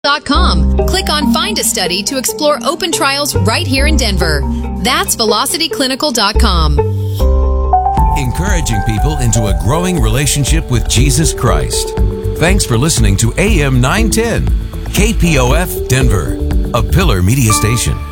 Click on Find a Study to explore open trials right here in Denver. That's velocityclinical.com. Encouraging people into a growing relationship with Jesus Christ. Thanks for listening to AM 910, KPOF Denver, a Pillar Media Station.